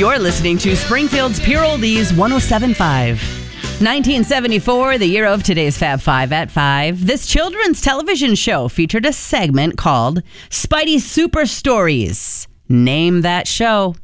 You're listening to Springfield's Pure Oldies 107.5. 1974, the year of today's Fab 5 at 5. This children's television show featured a segment called Spidey Super Stories. Name that show.